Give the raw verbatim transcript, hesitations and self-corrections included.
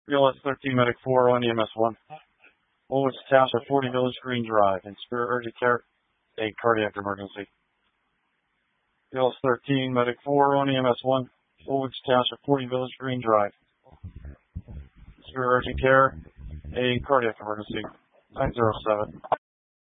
B L S thirteen, Medic four on E M S one. Woolwich Township, forty Village Green Drive, in Spirit Urgent Care, a cardiac emergency. B L S thirteen, Medic four on E M S one. Woolwich Township, forty Village Green Drive. Spirit Urgent Care, a cardiac emergency. nine zero seven.